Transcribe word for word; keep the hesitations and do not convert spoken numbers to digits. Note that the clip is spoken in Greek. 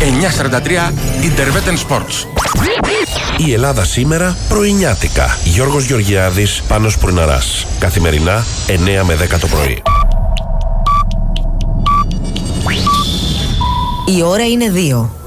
εννιά σαράντα τρία Intervetten Sports. Η Ελλάδα σήμερα πρωινιάτικα. Γιώργος Γεωργιάδης, Πάνος Πουρναράς. Καθημερινά εννιά με δέκα το πρωί. Η ώρα είναι δύο.